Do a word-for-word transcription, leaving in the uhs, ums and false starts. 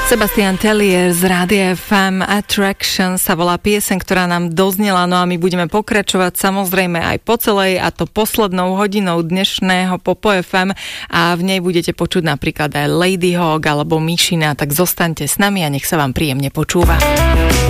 Sebastian Tellier z Rádia ef em, Attraction sa volá pieseň, ktorá nám doznela, no a my budeme pokračovať samozrejme aj po celej, a to poslednou hodinou dnešného Popo ef em, a v nej budete počuť napríklad aj Lady Hawk alebo Mišina, tak zostaňte s nami a nech sa vám príjemne počúva.